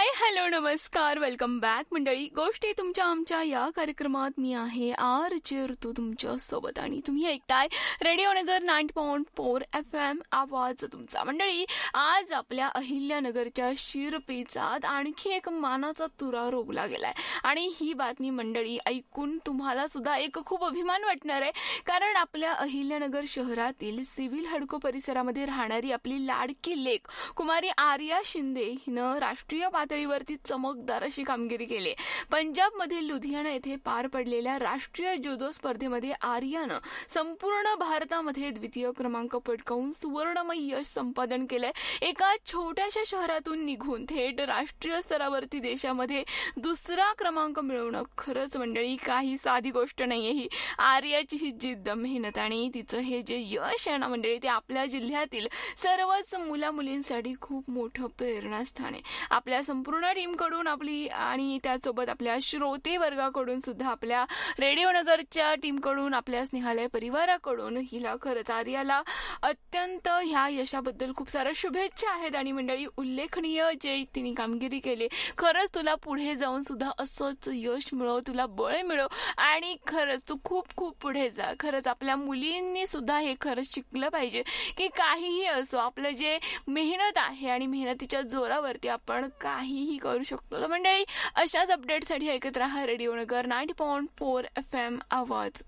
Hello नमस्कार, welcome back मंडळी. गोष्टी तुमच्या आमच्या या कार्यक्रमात मी आहे आरजे ऋतू तुमच्या सोबत आणि तुम्ही ऐकताय रेडिओ नगर 90.4 FM आवाज तुमचा. मंडळी, आज आपल्या अहिल्यानगरच्या शिरपेचात आणखी एक मानाचा तुरा रोवला गेलाय आणि ही बातमी मंडळी ऐकून तुम्हाला सुद्धा एक खूप अभिमान वाटणार आहे. कारण आपल्या अहिल्यानगर शहरातील सिव्हिल हडको परिसरामध्ये राहणारी आपली लाडकी लेक कुमारी आर्या शिंदे हिनं राष्ट्रीय पातळीवरती चमकदार अशी कामगिरी केली. पंजाबमधील लुधियाना येथे पार पडलेल्या राष्ट्रीय जुदो स्पर्धेमध्ये आर्यानं संपूर्ण भारतामध्ये द्वितीय क्रमांक पटकावून सुवर्णमय यश संपादन केलंय. एका छोट्याशा शहरातून निघून थेट राष्ट्रीय स्तरावरती देशामध्ये दुसरा क्रमांक मिळवणं खरंच मंडळी काही साधी गोष्ट नाहीये. ही आर्याची ही जिद्द, मेहनत आणि तिचं हे जे यश आहे ना मंडळी, ते आपल्या जिल्ह्यातील सर्वच मुला मुलींसाठी खूप मोठं प्रेरणास्थान आहे. आपल्या संपूर्ण टीमकडून आपली आणि त्यासोबत आपल्या श्रोते वर्गाकडून सुद्धा आपल्या रेडिओ नगरच्या टीमकडून आपल्या स्नेहालय परिवाराकडून हिला खरंच आर्याला अत्यंत ह्या यशाबद्दल खूप साऱ्या शुभेच्छा आहेत. आणि मंडळी, उल्लेखनीय जे तिने कामगिरी केली, खरंच तुला पुढे जाऊन सुद्धा असंच यश मिळो, तुला बळ मिळो आणि खरंच तू खूप खूप पुढे जा. खरंच आपल्या मुलींनी सुद्धा हे खरंच शिकलं पाहिजे की काहीही असो, आपलं जे मेहनत आहे आणि मेहनतीच्या जोरावरती आपण काहीही करू शकतो. तर मंडळी, अशाच अपडेटसाठी ऐकत राहा रेडिओ नगर 90.4 FM आवाज